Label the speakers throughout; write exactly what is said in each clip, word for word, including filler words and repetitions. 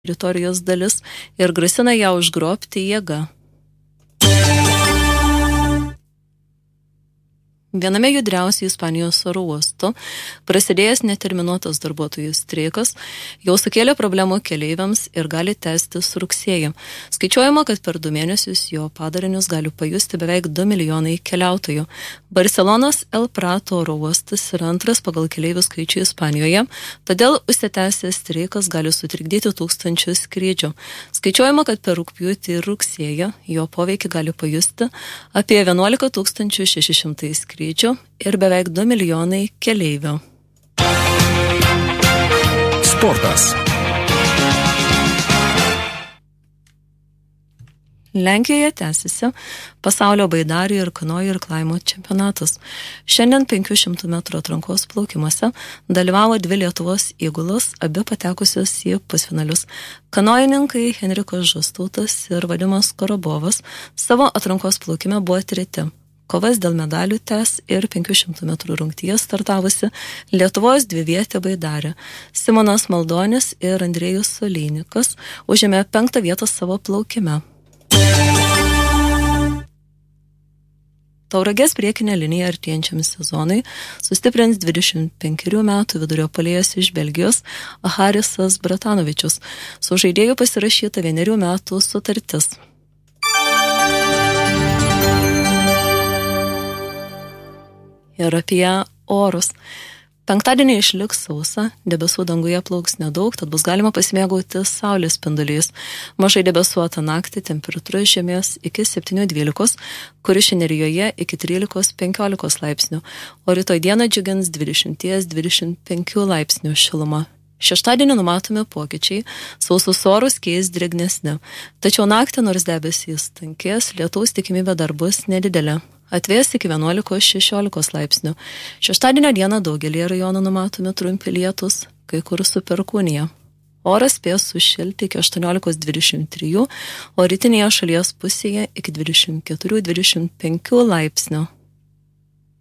Speaker 1: teritorijos dalis ir grasina ją užgrobti jėga. Viename judriausių Ispanijos oro uostų prasidėjęs neterminuotas darbuotojų streikas jau sukėlė problemų keleiviams ir gali tęstis rugsėjį. Skaičiuojama, kad per du mėnesius jo padarinius gali pajusti beveik du milijonai keliautojų. Barcelonos El Prat oro uostas yra antras pagal keleivių skaičių Ispanijoje, todėl užsitęsęs streikas gali sutrikdyti tūkstančius skrydžių. Skaičiuojama, kad per rugpjūtį ir rugsėjį jo poveikį gali pajusti apie vienuolika tūkstančių šeši šimtai skrydžių ir beveik du milijonai keleivių.
Speaker 2: Sportas.
Speaker 1: Lenkijoje tęsiasi pasaulio baidarių ir kanojų ir klaimo čempionatas. Šiandien penkių šimtų metrų atrankos plaukimuose dalyvavo dvi Lietuvos įgulos, abi patekusios į pusfinalius. Kanojininkai Henrikas Žostautas ir Vadimas Korobovas savo atrankos plaukime buvo treti. Kovas dėl medalių tęs ir penkių šimtų metrų rungtyje startavusi Lietuvos dvivietė baidarė. Simonas Maldonis ir Andrėjus Soleinikas užėmė penktą vietą savo plaukime. Tauragės priekinė linija artėjančiam sezonui sustiprins dvidešimt penkerių metų vidurio puolėjas iš Belgijos Harisas Bratanovičius. Su žaidėju pasirašyta vienerių metų sutartis. Ir apie orus. Penktadienį išliks sausa, debesų danguje plauks nedaug, tad bus galima pasimėgauti saulės spinduliais. Mažai debesuotą naktį temperatūra žemės iki septynių dvylikos, Kuršių Nerijoje iki trylikos penkiolikos laipsnių, o rytoj dieną džiugins dvidešimt dvidešimt penkių laipsnių šiluma. Šeštadienį numatomi pokyčiai, sausus orus keis drėgnesni, tačiau naktį nors debesys tankės, lietaus tikimybė dar bus nedidelė. Atvės iki vienuolikos šešiolikos laipsnių. Šeštadienio dieną daugelį rajonų numatomi trumpi lietus, kai kur su perkūnija. Oras spės sušilti iki aštuoniolikos dvidešimt trijų, o rytinėje šalies pusėje iki dvidešimt keturių dvidešimt penkių laipsnių.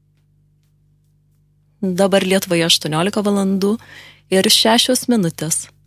Speaker 1: Dabar Lietuvoje aštuoniolika valandų ir šešios minutės.